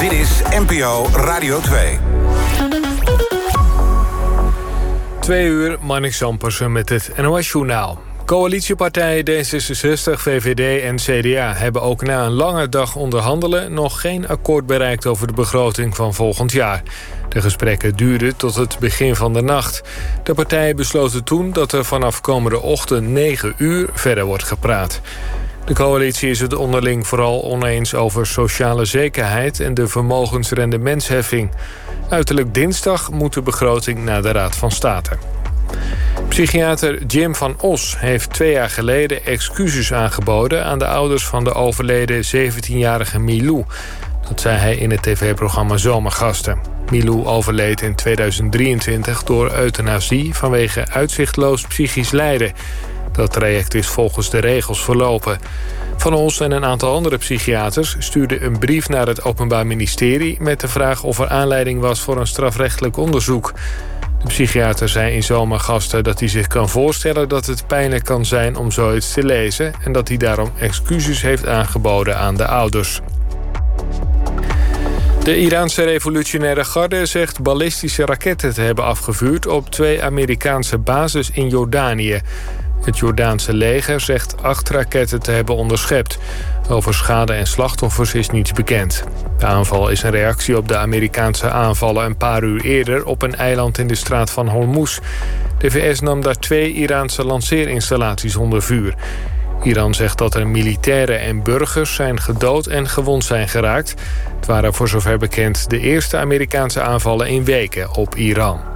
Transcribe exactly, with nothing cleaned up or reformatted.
Dit is N P O Radio twee. Twee uur, Marnix Zampersen met het N O S-journaal. Coalitiepartijen D zesenzestig, V V D en C D A hebben ook na een lange dag onderhandelen nog geen akkoord bereikt over de begroting van volgend jaar. De gesprekken duurden tot het begin van de nacht. De partijen besloten toen dat er vanaf komende ochtend negen uur verder wordt gepraat. De coalitie is het onderling vooral oneens over sociale zekerheid en de vermogensrendementsheffing. Uiterlijk dinsdag moet de begroting naar de Raad van State. Psychiater Jim van Os heeft twee jaar geleden excuses aangeboden aan de ouders van de overleden zeventienjarige Milou. Dat zei hij in het tv-programma Zomergasten. Milou overleed in tweeduizend drieëntwintig door euthanasie vanwege uitzichtloos psychisch lijden. Dat traject is volgens de regels verlopen. Van Os en een aantal andere psychiaters stuurden een brief naar het Openbaar Ministerie met de vraag of er aanleiding was voor een strafrechtelijk onderzoek. De psychiater zei in Zomergasten dat hij zich kan voorstellen dat het pijnlijk kan zijn om zoiets te lezen en dat hij daarom excuses heeft aangeboden aan de ouders. De Iraanse revolutionaire garde zegt ballistische raketten te hebben afgevuurd op twee Amerikaanse bases in Jordanië. Het Jordaanse leger zegt acht raketten te hebben onderschept. Over schade en slachtoffers is niets bekend. De aanval is een reactie op de Amerikaanse aanvallen een paar uur eerder op een eiland in de straat van Hormuz. De V S nam daar twee Iraanse lanceerinstallaties onder vuur. Iran zegt dat er militairen en burgers zijn gedood en gewond zijn geraakt. Het waren voor zover bekend de eerste Amerikaanse aanvallen in weken op Iran.